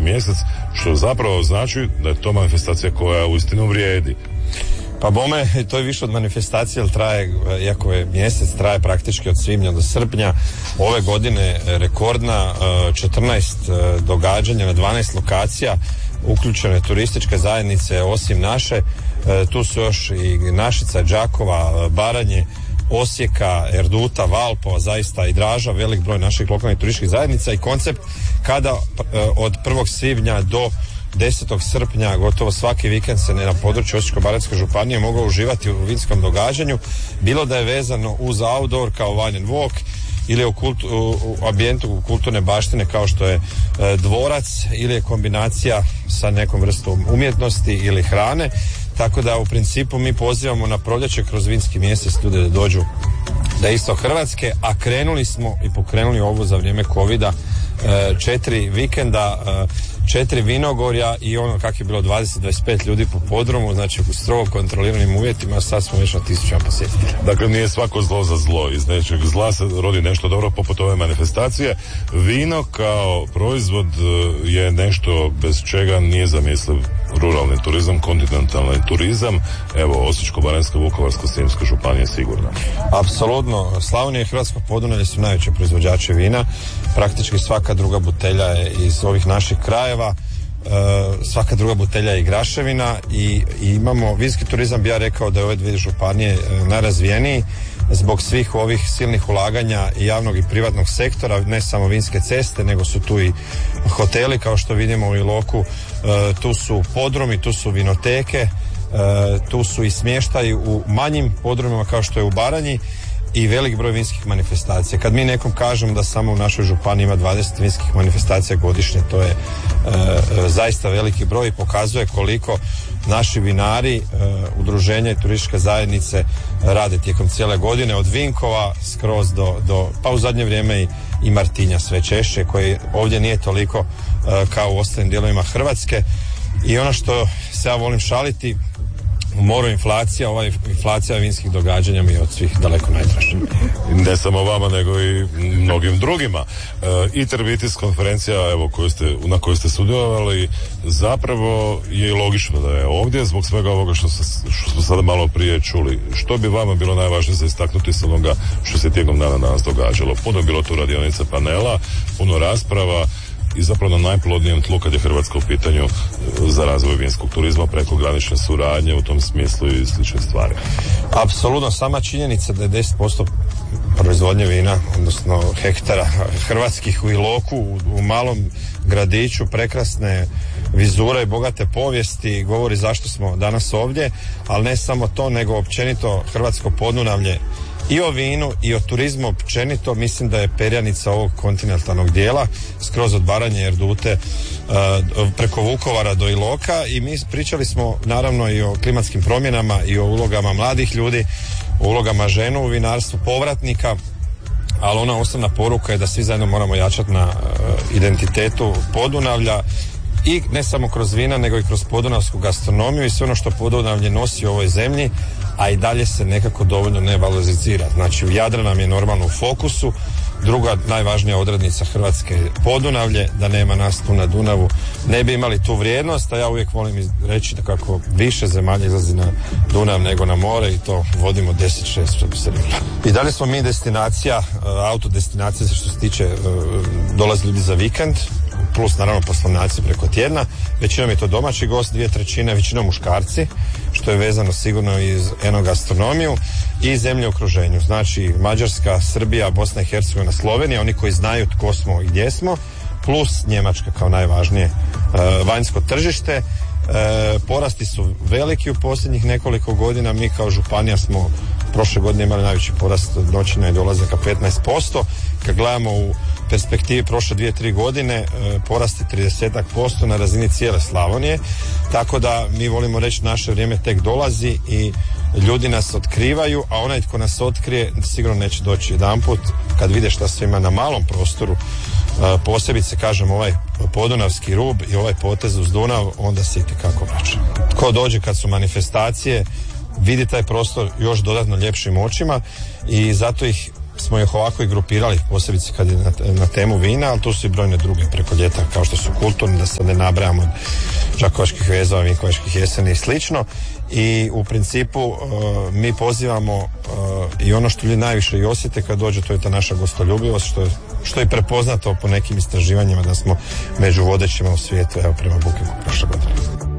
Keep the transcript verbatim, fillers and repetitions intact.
mjesec, što zapravo znači da je to manifestacija koja uistinu vrijedi. Pa bome, to je više od manifestacije, ali traje, iako je mjesec, traje praktički od svibnja do srpnja. Ove godine rekordna, četrnaest događanja na dvanaest lokacija, uključene turističke zajednice osim naše. Tu su još i Našica, Đakova, Baranje, Osijeka, Erduta, Valpova, zaista i Draža, velik broj naših lokalnih turističkih zajednica i koncept kada od prvog svibnja do desetog srpnja gotovo svaki vikend se na području Osječko-baranjske županije moglo uživati u vinskom događanju, bilo da je vezano uz outdoor kao wine and walk ili u, kultu, u ambijentu kulturne baštine kao što je e, dvorac ili je kombinacija sa nekom vrstom umjetnosti ili hrane, tako da u principu mi pozivamo na proljeće kroz vinski mjesec ljude da dođu da isto Hrvatske, a krenuli smo i pokrenuli ovo za vrijeme covida e, četiri vikenda, e, četiri vinogorja i ono kak je bilo dvadeset do dvadeset pet ljudi po podrumu, znači u strogo kontroliranim uvjetima, sad smo već na tisućama posjetitelja. Dakle, nije svako zlo za zlo, iz nečeg zla se rodi nešto dobro poput ove manifestacije. Vino kao proizvod je nešto bez čega nije zamisliv ruralni turizam, kontinentalni turizam, evo Osječko-baranjska, Vukovarsko-srijemska županija sigurno. Apsolutno, Slavonija i Hrvatsko Podunavlje su najveće proizvođači vina, praktički svaka druga butelja je iz ovih naših krajeva. Uh, svaka druga butelja je i graševina i, i imamo vinski turizam, bi ja rekao da je ove dvije županije uh, najrazvijeniji zbog svih ovih silnih ulaganja i javnog i privatnog sektora, ne samo vinske ceste, nego su tu i hoteli kao što vidimo u Iloku, uh, tu su podrumi, tu su vinoteke, uh, tu su i smještaji u manjim podrumima kao što je u Baranji i velik broj vinskih manifestacija. Kad mi nekom kažemo da samo u našoj županiji ima dvadeset vinskih manifestacija godišnje, to je e, zaista veliki broj i pokazuje koliko naši vinari, e, udruženja i turističke zajednice rade tijekom cijele godine, od Vinkova skroz do, do pa u zadnje vrijeme i, i Martinja sve češće, koji ovdje nije toliko e, kao u ostalim dijelovima Hrvatske. I ono što se ja volim šaliti, u moru inflacija, ova inflacija vinskih događanja mi je od svih daleko najdraža. Ne samo vama, nego i mnogim drugima. E, Itervitis konferencija, evo, koju ste, na kojoj ste sudjelovali, zapravo je i logično da je ovdje, zbog svega ovoga što, se, što smo sada malo prije čuli. Što bi vama bilo najvažnije za istaknuti s onoga što se tijekom dana danas događalo? Puno je bilo tu radionica, panela, puno rasprava, i zapravo na najplodnijem tlu kad je Hrvatska u pitanju za razvoj vinskog turizma, prekogranične suradnje u tom smislu i slične stvari. Apsolutno, sama činjenica da je deset posto proizvodnje vina, odnosno hektara hrvatskih u Iloku, u, u malom gradiću, prekrasne vizure i bogate povijesti, govori zašto smo danas ovdje, ali ne samo to, nego općenito Hrvatsko Podunavlje i o vinu i o turizmu općenito, mislim da je perjanica ovog kontinentalnog dijela, skroz od Baranje, Erdute, preko Vukovara do Iloka, i mi pričali smo naravno i o klimatskim promjenama i o ulogama mladih ljudi, o ulogama žena u vinarstvu, povratnika, ali ona osnovna poruka je da svi zajedno moramo jačati na identitetu Podunavlja, i ne samo kroz vina, nego i kroz podunavsku gastronomiju i sve ono što Podunavlje nosi u ovoj zemlji, a i dalje se nekako dovoljno ne valorizira. Znači, Jadran nam je normalno u fokusu, druga najvažnija odrednica Hrvatske je Podunavlje, da nema nas tu na Dunavu ne bi imali tu vrijednost, a ja uvijek volim reći da kako više zemalja izlazi na Dunav nego na more, i to vodimo deset šest što bi se rekla. I dalje smo mi destinacija, autodestinacija što se tiče dolazi ljudi za vikend, plus naravno poslovnjaci preko tjedna, većinom je to domaći gost, dvije trećine, većinom muškarci, što je vezano sigurno iz enogastronomiju i zemlje u okruženju, znači Mađarska, Srbija, Bosna i Hercegovina, Slovenija, oni koji znaju tko smo i gdje smo, plus Njemačka kao najvažnije e, vanjsko tržište. E, porasti su veliki u posljednjih nekoliko godina, mi kao županija smo prošle godine imali najveći porast noćenja i dolazaka petnaest posto, kad gledamo u perspektivi prošle dvije, tri godine e, porasti trideset posto na razini cijele Slavonije, tako da mi volimo reći naše vrijeme tek dolazi i ljudi nas otkrivaju, a onaj tko nas otkrije sigurno neće doći jedanput kad vide šta sve ima na malom prostoru, e, posebice kažem ovaj podunavski rub i ovaj potez uz Dunav, onda se itekako vraća. Tko dođe kad su manifestacije vidi taj prostor još dodatno ljepšim očima i zato ih smo ih ovako i grupirali, posebice kad je na, na temu vina, ali tu su i brojne druge preko ljeta, kao što su kulturni, da se ne nabrajamo, od Đakovačkih vezova, Vinkovačkih jeseni i slično. I u principu uh, mi pozivamo uh, i ono što ljudi najviše i osjete kad dođe, to je ta naša gostoljubivost, što je, što je prepoznato po nekim istraživanjima da smo među vodećima u svijetu, evo prema Bookingu prošle godine.